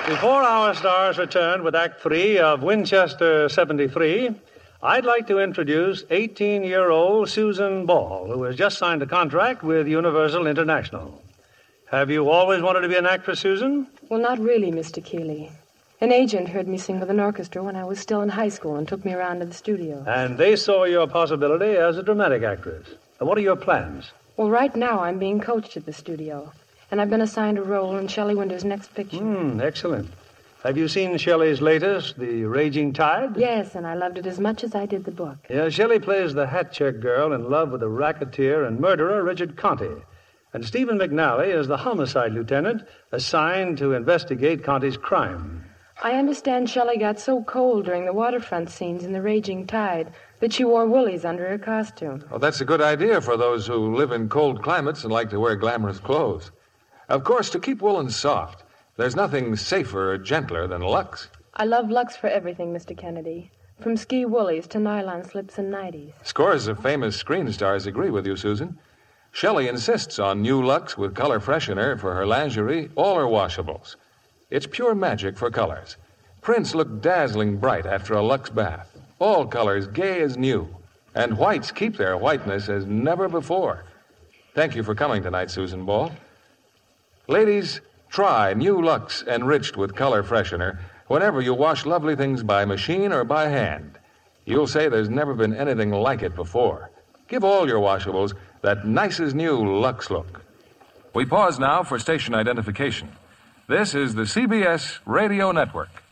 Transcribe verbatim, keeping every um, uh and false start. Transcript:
Before our stars return with Act Three of Winchester seventy-three, I'd like to introduce eighteen-year-old Susan Ball, who has just signed a contract with Universal International. Have you always wanted to be an actress, Susan? Well, not really, Mister Keeley. An agent heard me sing with an orchestra when I was still in high school and took me around to the studio. And they saw your possibility as a dramatic actress. What are your plans? Well, right now I'm being coached at the studio, and I've been assigned a role in Shelley Winter's next picture. Hmm, excellent. Have you seen Shelley's latest, The Raging Tide? Yes, and I loved it as much as I did the book. Yeah, Shelley plays the hat-check girl in love with the racketeer and murderer Richard Conte. And Stephen McNally is the homicide lieutenant assigned to investigate Conte's crime. I understand Shelley got so cold during the waterfront scenes in The Raging Tide that she wore woolies under her costume. Well, that's a good idea for those who live in cold climates and like to wear glamorous clothes. Of course, to keep woolen soft, there's nothing safer or gentler than Lux. I love Lux for everything, Mister Kennedy. From ski woolies to nylon slips and nighties. Scores of famous screen stars agree with you, Susan. Shelley insists on new Lux with color freshener for her lingerie, all her washables. It's pure magic for colors. Prints look dazzling bright after a Lux bath. All colors gay as new. And whites keep their whiteness as never before. Thank you for coming tonight, Susan Ball. Ladies, try new Lux enriched with color freshener whenever you wash lovely things by machine or by hand. You'll say there's never been anything like it before. Give all your washables that nice as new Lux look. We pause now for station identification. This is the C B S Radio Network.